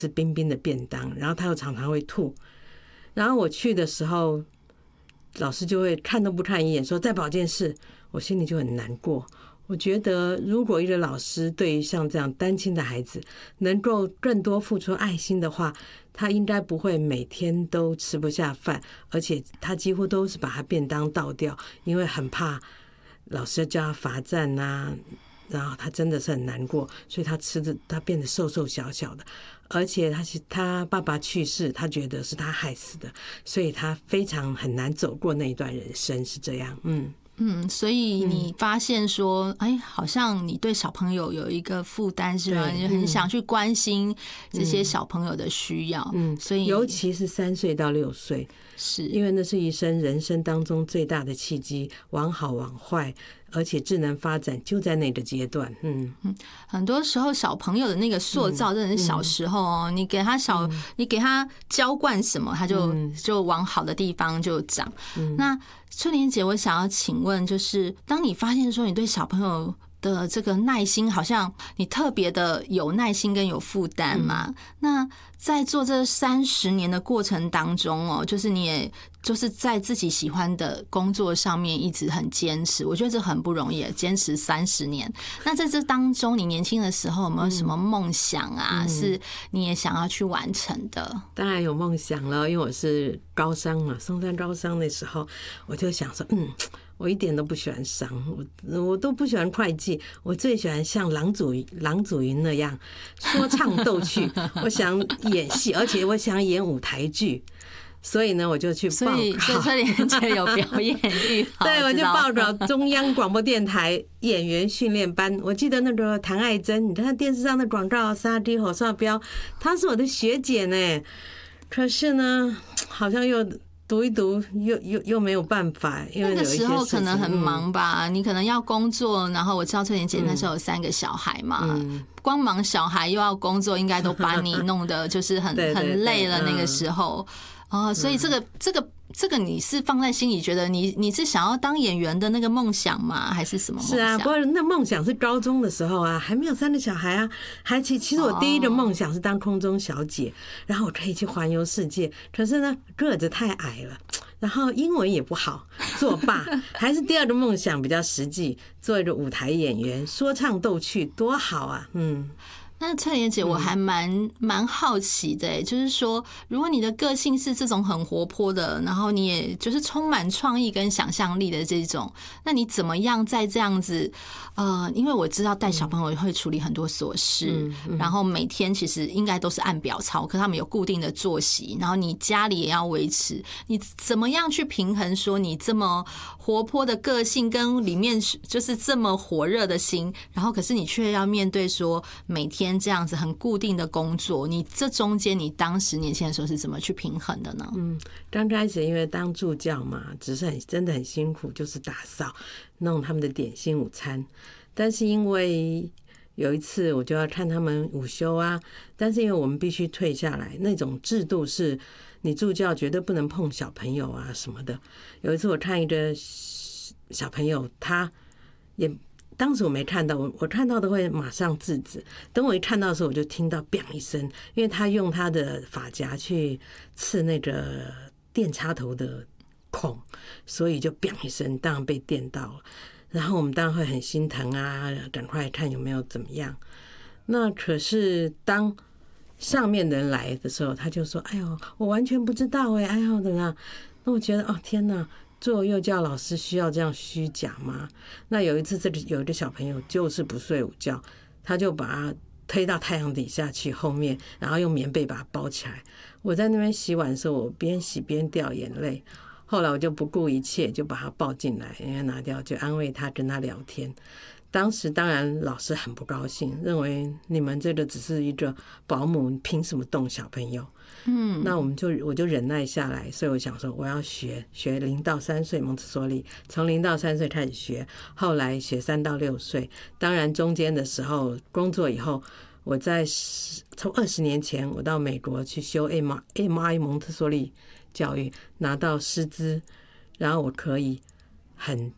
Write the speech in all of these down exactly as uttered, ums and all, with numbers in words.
是冰冰的便当，然后他又常常会吐。然后我去的时候，老师就会看都不看一眼，说在保健室，我心里就很难过。我觉得，如果一个老师对于像这样单亲的孩子能够更多付出爱心的话，他应该不会每天都吃不下饭，而且他几乎都是把他便当倒掉，因为很怕老师叫他罚站啊，然后他真的是很难过，所以他吃的他变得瘦瘦小小的，而且他他爸爸去世，他觉得是他害死的，所以他非常很难走过那一段人生，是这样，嗯。 嗯，所以你发现说，哎，好像你对小朋友有一个负担是吗？你很想去关心这些小朋友的需要，嗯，所以尤其是三岁到六岁， 是因为那是一生人生当中最大的契机，往好往坏，而且智能发展就在那个阶段，嗯嗯，很多时候小朋友的那个塑造，真的是小时候哦，你给他小，你给他浇灌什么，他就就往好的地方就长。那春莲姐，我想要请问，就是当你发现说你对小朋友的这个耐心，好像你特别的有耐心跟有负担嘛？嗯、那在做这三十年的过程当中哦，就是你也就是在自己喜欢的工作上面一直很坚持，我觉得这很不容易，坚持三十年。那在这当中，你年轻的时候有没有什么梦想啊？嗯、是你也想要去完成的？ 当然有梦想了，因为我是高商嘛，松山高商的时候，我就想说，嗯。我一点都不喜欢商，我我都不喜欢会计，我最喜欢像郎祖郎祖筠那样说唱逗趣。我想演戏，而且我想演舞台剧，所以呢，我就去报考。 所以，所以春莲姐有表演欲， 对，我就报考中央广播电台演员训练班。我记得那个谭爱珍，你看电视上的广告，杀鸡火烧标，她是我的学姐呢。可是呢，好像又。读一读又又又没有办法，因为那个时候可能很忙吧，嗯、你可能要工作，然后我知道春莲姐那时候有三个小孩嘛，嗯、光忙小孩又要工作，应该都把你弄得就是很对对对很累了。那个时候，哦、呃，所以这个这个。这个你是放在心里，觉得你你是想要当演员的那个梦想吗？还是什么梦想？ 是啊，不过那梦想是高中的时候啊，还没有三个小孩啊，还其其实我第一个梦想是当空中小姐，然后我可以去环游世界。可是呢，个子太矮了，然后英文也不好，作罢。还是第二个梦想比较实际，做一个舞台演员，说唱逗趣，多好啊！嗯。 那春莲姐，我还蛮蛮好奇的、欸，就是说，如果你的个性是这种很活泼的，然后你也就是充满创意跟想象力的这种，那你怎么样在这样子？呃，因为我知道带小朋友会处理很多琐事，嗯嗯、然后每天其实应该都是按表操，可他们有固定的作息，然后你家里也要维持，你怎么样去平衡说你这么活泼的个性跟里面就是这么火热的心，然后可是你却要面对说每天这样子很固定的工作，你这中间你当时年轻的时候是怎么去平衡的呢？ 嗯，刚开始因为当助教嘛，只是很真的很辛苦，就是打扫弄他们的点心午餐。但是因为有一次我就要看他们午休啊，但是因为我们必须退下来，那种制度是你助教绝对不能碰小朋友啊什么的。有一次我看一个小朋友，他也当时我没看到，我我看到的会马上制止。等我一看到的时候，我就听到 biang 一声，因为他用他的发夹去刺那个电插头的孔，所以就 biang 一声，当然被电到了。然后我们当然会很心疼啊，赶快看有没有怎么样。那可是当上面的人来的时候，他就说：“哎呦，我完全不知道哎，哎呦怎么样？”那我觉得哦天哪，做幼教老师需要这样虚假吗？那有一次，这里有一个小朋友就是不睡午觉，他就把他推到太阳底下去后面，然后用棉被把他包起来。我在那边洗碗的时候，我边洗边掉眼泪。后来我就不顾一切，就把他抱进来，因为拿掉，就安慰他，跟他聊天。当时当然老师很不高兴，认为你们这个只是一个保姆，凭什么动小朋友？嗯，那我们就我就忍耐下来，所以我想说我要学学零到三岁蒙特梭利，从零到三岁开始学，后来学三到六岁。当然中间的时候工作以后，我在从二十年前我到美国去修 M I 蒙特梭利教育，拿到师资，然后我可以很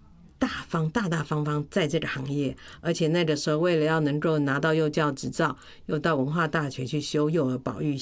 大方大大方方在这个行业，而且那个时候为了要能够拿到幼教执照，又到文化大学去修幼儿保育